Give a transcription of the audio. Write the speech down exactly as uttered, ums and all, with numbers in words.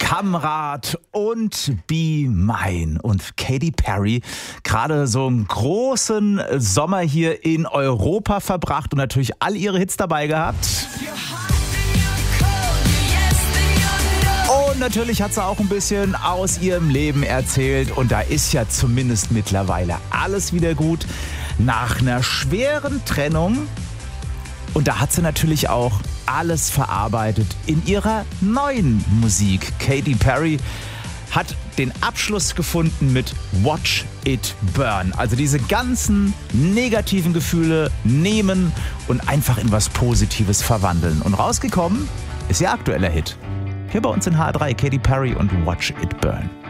Kamerad und Be Mine. Und Katy Perry, gerade so einen großen Sommer hier in Europa verbracht und natürlich all ihre Hits dabei gehabt. Und natürlich hat sie auch ein bisschen aus ihrem Leben erzählt. Und da ist ja zumindest mittlerweile alles wieder gut. Nach einer schweren Trennung. Und da hat sie natürlich auch alles verarbeitet in ihrer neuen Musik. Katy Perry hat den Abschluss gefunden mit Watch It Burn. Also diese ganzen negativen Gefühle nehmen und einfach in was Positives verwandeln. Und rausgekommen ist ihr aktueller Hit. Hier bei uns in H drei, Katy Perry und Watch It Burn.